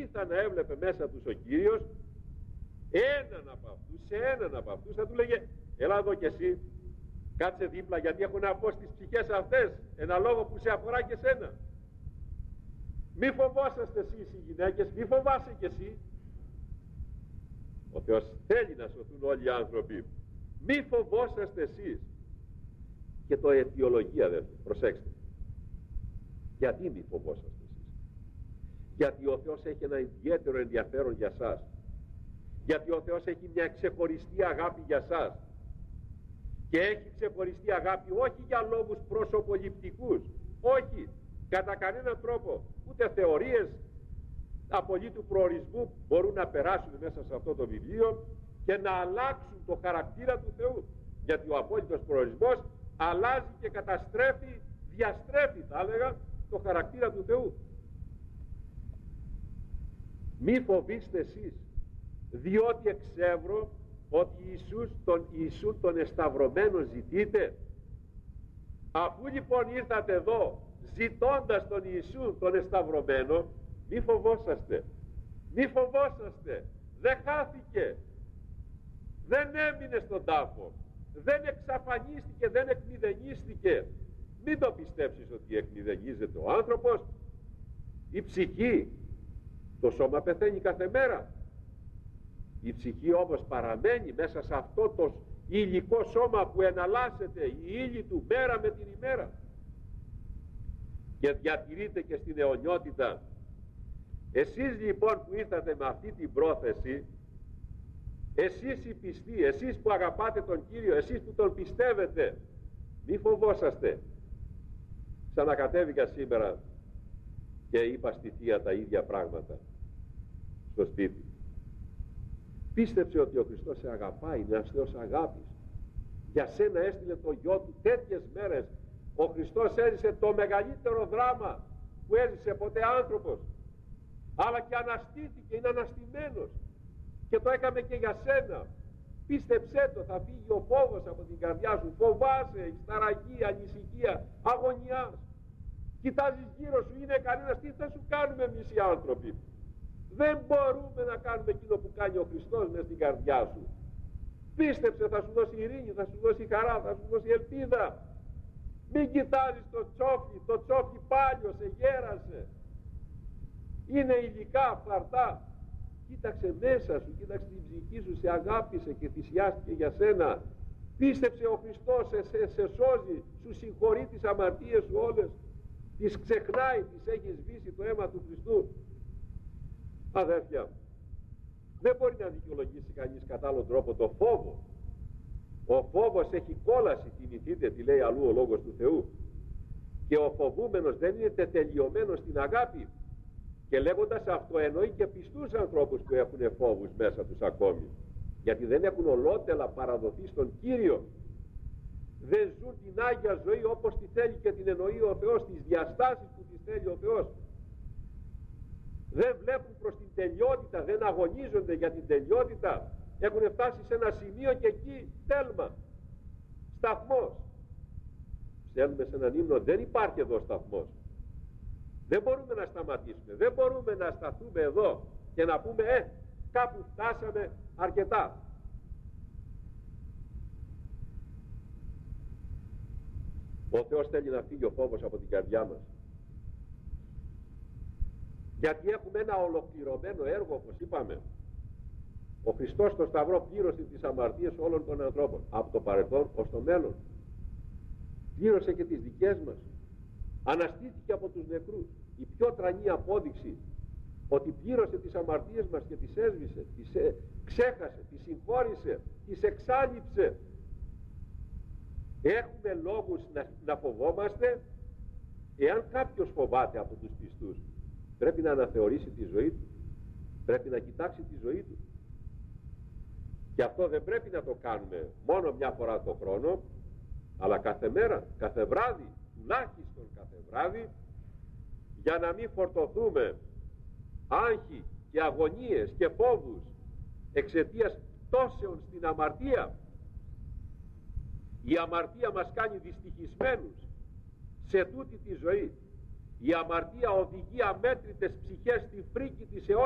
συνήθα να έβλεπε μέσα τους ο Κύριος, σε έναν από αυτούς θα του λέγε έλα εδώ κι εσύ, κάτσε δίπλα, γιατί έχω να πω στις ψυχές αυτές ένα λόγο που σε αφορά και σένα. Μη φοβόσαστε εσείς οι γυναίκες, μη φοβάσαι κι εσύ. Ο Θεός θέλει να σωθούν όλοι οι άνθρωποι. Μη φοβόσαστε εσείς. Και το αιτιολογεί, αδέρφοι, προσέξτε. Γιατί μη φοβόσαστε εσείς? Γιατί ο Θεός έχει ένα ιδιαίτερο ενδιαφέρον για σας. Γιατί ο Θεός έχει μια ξεχωριστή αγάπη για σας. Και έχει ξεχωριστή αγάπη όχι για λόγους προσωποληπτικούς, όχι, κατά κανέναν τρόπο. Ούτε θεωρίες απολύτου προορισμού μπορούν να περάσουν μέσα σε αυτό το βιβλίο και να αλλάξουν το χαρακτήρα του Θεού. Γιατί ο απόλυτος προορισμός αλλάζει και καταστρέφει, διαστρέφει θα έλεγα, το χαρακτήρα του Θεού. Μη φοβήστε εσείς, διότι εξεύρω ότι Ιησούν τον εσταυρωμένο ζητείτε. Αφού λοιπόν ήρθατε εδώ ζητώντας τον Ιησούν τον εσταυρωμένο, μη φοβόσαστε, μη φοβόσαστε, δεν χάθηκε, δεν έμεινε στον τάφο, δεν εξαφανίστηκε, δεν εκμηδενίστηκε. Μην το πιστέψεις ότι εκμηδενίζεται ο άνθρωπος. Η ψυχή, το σώμα πεθαίνει κάθε μέρα, η ψυχή όμως παραμένει μέσα σε αυτό το υλικό σώμα που εναλλάσσεται η ύλη του μέρα με την ημέρα και διατηρείται και στην αιωνιότητα. Εσείς λοιπόν που ήρθατε με αυτή την πρόθεση, εσείς οι πιστοί, εσείς που αγαπάτε τον Κύριο, εσείς που τον πιστεύετε, μη φοβόσαστε. Ξανακατέβηκα σήμερα και είπα στη θεία τα ίδια πράγματα στο σπίτι. Πίστεψε ότι ο Χριστός σε αγαπάει, είναι ένας Θεός αγάπης. Για σένα έστειλε το γιο του τέτοιες μέρες. Ο Χριστός έζησε το μεγαλύτερο δράμα που έζησε ποτέ άνθρωπος. Αλλά και αναστήθηκε, είναι αναστημένος. Και το έκαμε και για σένα. Πίστεψέ το, θα φύγει ο φόβος από την καρδιά σου. Φοβάσαι, σταραγή, ανησυχία, αγωνιάς. Κοιτάζεις γύρω σου, είναι κανένας, τι θα σου κάνουμε εμείς οι άνθρωποι? Δεν μπορούμε να κάνουμε εκείνο που κάνει ο Χριστός μες στην καρδιά σου. Πίστεψε, θα σου δώσει ειρήνη, θα σου δώσει χαρά, θα σου δώσει ελπίδα. Μην κοιτάζεις το τσόφι πάλιωσε, γέρασε. Είναι υλικά, φαρτά. Κοίταξε μέσα σου, κοίταξε την ψυχή σου, σε αγάπησε και θυσιάστηκε για σένα. Πίστεψε, ο Χριστός σε σώζει, σου συγχωρεί τις αμαρτίες σου όλες. Τις ξεχνάει, τις έχει σβήσει το αίμα του Χριστού. Αδέρφια, δεν μπορεί να δικαιολογήσει κανείς κατά άλλον τρόπο το φόβο. Ο φόβος έχει κόλαση, θυμηθείτε τι λέει αλλού ο Λόγος του Θεού. Και ο φοβούμενος δεν είναι τετελειωμένος στην αγάπη. Και λέγοντας αυτό εννοεί και πιστούς ανθρώπους που έχουν φόβους μέσα τους ακόμη. Γιατί δεν έχουν ολότελα παραδοθεί στον Κύριο. Δεν ζουν την Άγια ζωή όπως τη θέλει και την εννοεί ο Θεός, τις διαστάσεις που τις θέλει ο Θεός. Δεν βλέπουν προς την τελειότητα, δεν αγωνίζονται για την τελειότητα. Έχουν φτάσει σε ένα σημείο και εκεί τέλμα. Σταθμός. Στέλνουμε σε έναν ύμνο, δεν υπάρχει εδώ σταθμός. Δεν μπορούμε να σταματήσουμε, δεν μπορούμε να σταθούμε εδώ και να πούμε κάπου φτάσαμε αρκετά. Ο Θεός θέλει να φύγει ο φόβος από την καρδιά μας. Γιατί έχουμε ένα ολοκληρωμένο έργο, όπως είπαμε. Ο Χριστός στο Σταυρό πλήρωσε τις αμαρτίες όλων των ανθρώπων, από το παρελθόν ως το μέλλον. Πλήρωσε και τις δικές μας. Αναστήθηκε από τους νεκρούς. Η πιο τρανή απόδειξη ότι πλήρωσε τις αμαρτίες μας και τις έσβησε, τις ξέχασε, τις συγχώρησε, τις εξάλειψε. Έχουμε λόγους να φοβόμαστε. Εάν κάποιος φοβάται από τους πιστούς, πρέπει να αναθεωρήσει τη ζωή του, πρέπει να κοιτάξει τη ζωή του. Και αυτό δεν πρέπει να το κάνουμε μόνο μια φορά το χρόνο, αλλά κάθε μέρα, κάθε βράδυ, τουλάχιστον κάθε βράδυ, για να μην φορτωθούμε άγχη και αγωνίες και φόβους εξαιτίας πτώσεων στην αμαρτία. Η αμαρτία μας κάνει δυστυχισμένους σε τούτη τη ζωή. Η αμαρτία οδηγεί αμέτρητες ψυχές στη φρίκη της αιώνιας